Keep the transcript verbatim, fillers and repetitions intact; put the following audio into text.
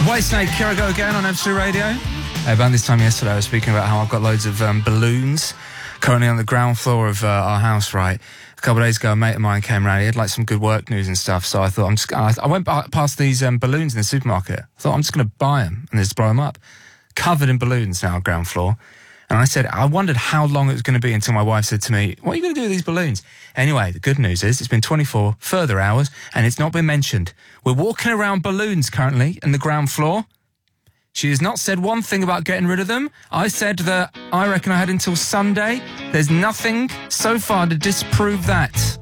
Whitesnake, here I go again on Absolute Radio. Uh, about this time yesterday I was speaking about how I've got loads of um, balloons currently on the ground floor of uh, our house, right? A couple of days ago a mate of mine came round, he had like some good work news and stuff, so I thought I'm just I, I went past these um, balloons in the supermarket. I thought I'm just going to buy them and just blow them up. Covered in balloons now, ground floor. And I said, I wondered how long it was going to be until my wife said to me, what are you going to do with these balloons? Anyway, the good news is it's been twenty-four further hours and it's not been mentioned. We're walking around balloons currently in the ground floor. She has not said one thing about getting rid of them. I said that I reckon I had until Sunday. There's nothing so far to disprove that.